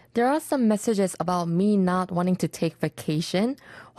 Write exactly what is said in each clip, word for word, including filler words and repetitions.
There are some messages about me not wanting to take vacation.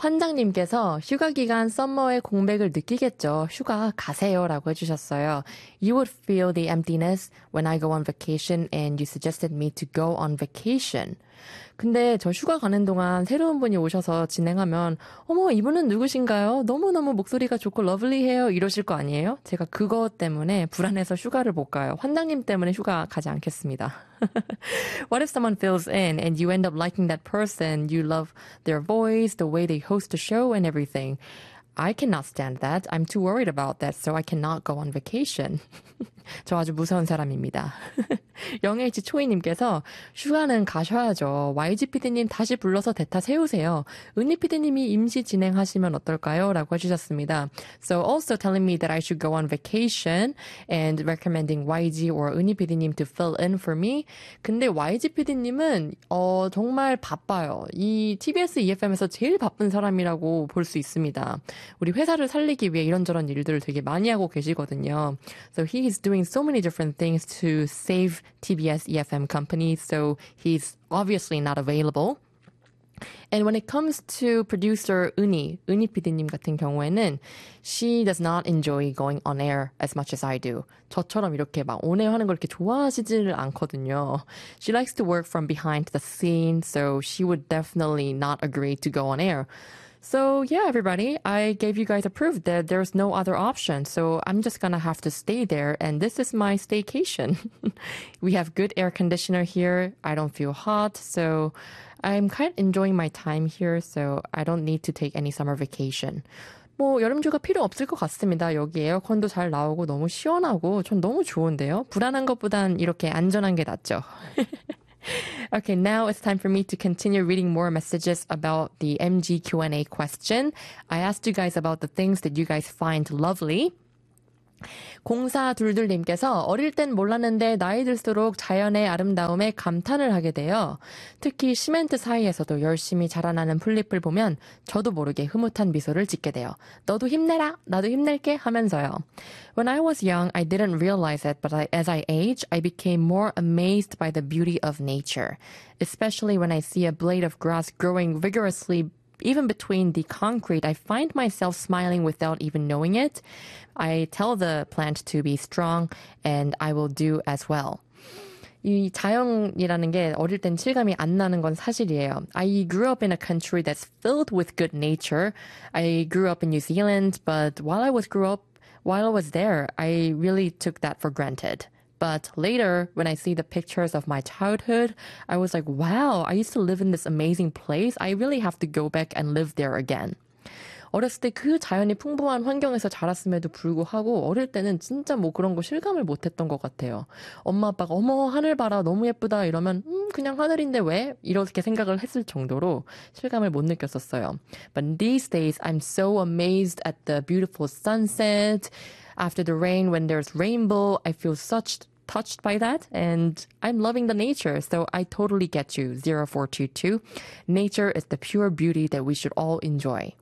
환장님께서 휴가 기간 썸머의 공백을 느끼겠죠. 휴가 가세요 라고 해주셨어요. You would feel the emptiness when I go on vacation and you suggested me to go on vacation. 근데 저 휴가 가는 동안 새로운 분이 오셔서 진행하면 어머 이분은 누구신가요? 너무너무 목소리가 좋고 러블리해요 이러실 거 아니에요? 제가 그거 때문에 불안해서 휴가를 못 가요. 환장님 때문에 휴가 가지 않겠습니다. What if someone fills in and you end up liking that person? You love their voice, the way they host the show and everything. I cannot stand that. I'm too worried about that, so I cannot go on vacation. 저 아주 무서운 사람입니다. 영에이치 초이님께서 휴가는 가셔야죠. 와이지 피디님 다시 불러서 대타 세우세요. 은희 피디님이 임시 진행하시면 어떨까요? 라고 해주셨습니다. So also telling me that I should go on vacation and recommending 와이지 or 은희 피디님 to fill in for me. 근데 와이지 피디님은 어, 정말 바빠요. 이 티비에스 이에프엠에서 제일 바쁜 사람이라고 볼 수 있습니다. 우리 회사를 살리기 위해 이런저런 일들을 되게 많이 하고 계시거든요. So he is doing so many different things to save 티비에스 이에프엠 company, so he's obviously not available. And when it comes to producer 은희, 은희 피디님 같은 경우에는 she does not enjoy going on air as much as I do. 저처럼 이렇게 막 on air 하는 걸 이렇게 좋아하시지를 않거든요. She likes to work from behind the scene, so she would definitely not agree to go on air. So yeah, everybody, I gave you guys a proof that there's no other option. So I'm just gonna have to stay there, and this is my staycation. We have good air conditioner here. I don't feel hot, so I'm kind of enjoying my time here. So I don't need to take any summer vacation. 뭐 여름휴가 필요 없을 것 같습니다. 여기 에어컨도 잘 나오고 너무 시원하고 전 너무 좋은데요. 불안한 것보단 이렇게 안전한 게 낫죠. Okay, now it's time for me to continue reading more messages about the M G Q and A question. I asked you guys about the things that you guys find lovely. 공사둘둘님께서 어릴 땐 몰랐는데 나이 들수록 자연의 아름다움에 감탄을 하게 돼요. 특히 시멘트 사이에서도 열심히 자라나는 풀잎을 보면 저도 모르게 흐뭇한 미소를 짓게 돼요. 너도 힘내라, 나도 힘낼게 하면서요. When I was young, I didn't realize it, but I, as I age, I became more amazed by the beauty of nature. Especially when I see a blade of grass growing vigorously even between the concrete, I find myself smiling without even knowing it. I tell the plant to be strong, and I will do as well. 이 자연이라는 게 어릴 땐 실감이 안 나는 건 사실이에요. I grew up in a country that's filled with good nature. I grew up in New Zealand, but while I was grew up, while I was there, I really took that for granted. But later, when I see the pictures of my childhood, I was like, wow, I used to live in this amazing place. I really have to go back and live there again. 어렸을 때 그 자연이 풍부한 환경에서 자랐음에도 불구하고 어릴 때는 진짜 뭐 그런 거 실감을 못했던 것 같아요. 엄마 아빠가 어머 하늘 봐라 너무 예쁘다 이러면 음 그냥 하늘인데 왜? 이렇게 생각을 했을 정도로 실감을 못 느꼈었어요. But these days I'm so amazed at the beautiful sunset. After the rain, when there's rainbow, I feel such touched by that, and I'm loving the nature, so I totally get you. zero four two two. Nature is the pure beauty that we should all enjoy.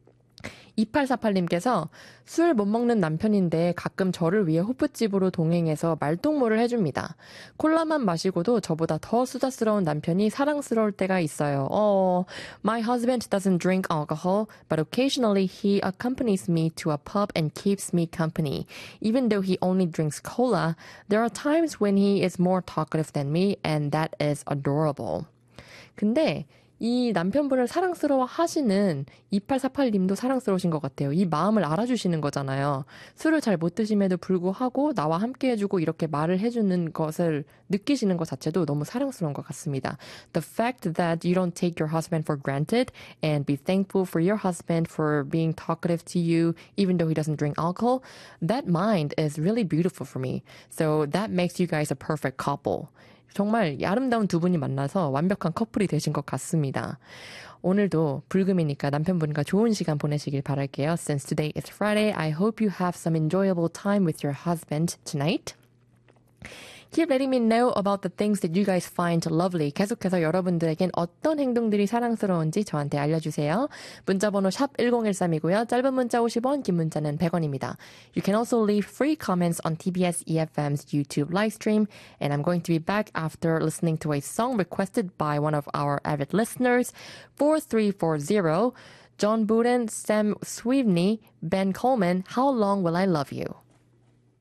이팔사팔님께서 술 못 먹는 남편인데 가끔 저를 위해 호프집으로 동행해서 말동무를 해줍니다. 콜라만 마시고도 저보다 더 수다스러운 남편이 사랑스러울 때가 있어요. Oh, my husband doesn't drink alcohol, but occasionally he accompanies me to a pub and keeps me company. Even though he only drinks cola, there are times when he is more talkative than me, and that is adorable. 근데 이 남편분을 사랑스러워 하시는 이팔사팔님도 사랑스러우신 것 같아요. 이 마음을 알아주시는 거잖아요. 술을 잘 못 드심에도 불구하고 나와 함께 해주고 이렇게 말을 해주는 것을 느끼시는 것 자체도 너무 사랑스러운 것 같습니다. The fact that you don't take your husband for granted and be thankful for your husband for being talkative to you even though he doesn't drink alcohol, that mind is really beautiful for me. So that makes you guys a perfect couple. 정말 아름다운 두 분이 만나서 완벽한 커플이 되신 것 같습니다. 오늘도 불금이니까 남편분과 좋은 시간 보내시길 바랄게요. Since today is Friday, I hope you have some enjoyable time with your husband tonight. Keep letting me know about the things that you guys find lovely. 계속해서 여러분들에겐 어떤 행동들이 사랑스러운지 저한테 알려주세요. 문자번호 샵 일공일삼이고요. 짧은 문자 오십 원, 긴 문자는 백 원입니다. You can also leave free comments on 티비에스 이에프엠's YouTube livestream. And I'm going to be back after listening to a song requested by one of our avid listeners, four three four zero, John Buden, Sam Sweeney, Ben Coleman, How Long Will I Love You?